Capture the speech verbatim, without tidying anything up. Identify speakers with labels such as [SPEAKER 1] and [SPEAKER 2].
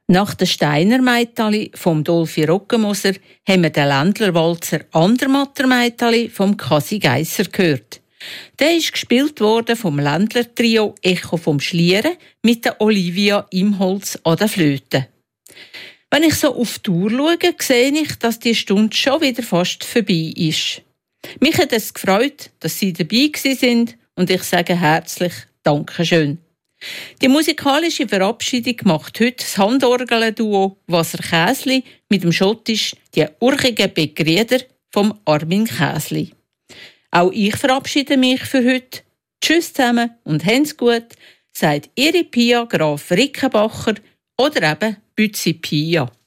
[SPEAKER 1] Nach der Steiner Meitali vom Dolphy Rockenmoser haben wir den Ländlerwalzer Andermatter Meitali vom Kasi Geisser gehört. Der ist gespielt worden vom Ländler-Trio Echo vom Schlieren mit der Olivia Imholz an der Flöte. Wenn ich so auf die Uhr schaue, sehe ich, dass die Stunde schon wieder fast vorbei ist. Mich hat es gefreut, dass Sie dabei sind und ich sage herzlich Dankeschön. Die musikalische Verabschiedung macht heute das Handorgel-Duo Wasser-Käsli mit dem Schottisch «Die urchigen Begrieder» vom Armin Käsli. Auch ich verabschiede mich für heute. Tschüss zusammen und habt's gut, sagt Ihre Pia Graf Rickenbacher oder eben Bützi Pia.